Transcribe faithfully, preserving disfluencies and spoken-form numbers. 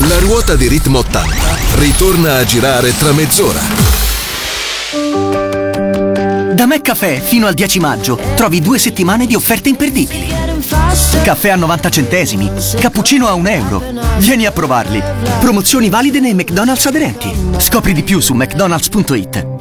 La ruota di Ritmo ottanta ritorna a girare tra mezz'ora. Da McCaffè fino al dieci maggio trovi due settimane di offerte imperdibili. Caffè a novanta centesimi, cappuccino a un euro. Vieni a provarli. Promozioni valide nei McDonald's aderenti. Scopri di più su mcdonalds punto it.